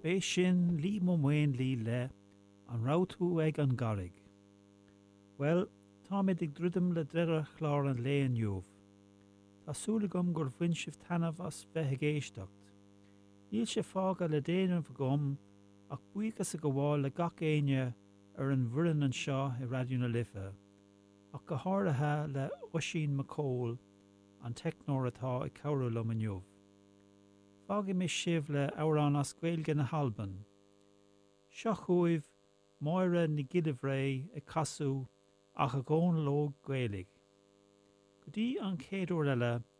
Bé sin lí mo muin lí le an ráutú ag an garig. Well, tá mid ag drudum le dreire chlár an léan júh. Tásúla gom gur bhain tanamh as bheith géisteacht. Níl sé fága le déanamh gom ach buíochas a go bháil le gach éine ar an bhfoireann an seo I raidió na Lithe, ach go háirithe le Oisín McCall an teicnóir atá I cabhrú lom an jobh. Fágim is sibh le amhrán as Gaeilge na Halban. Seo chuaibh Máire na Gillivré I casú ach a gcón lóg Gaeilge. Go dtí an céadúir eile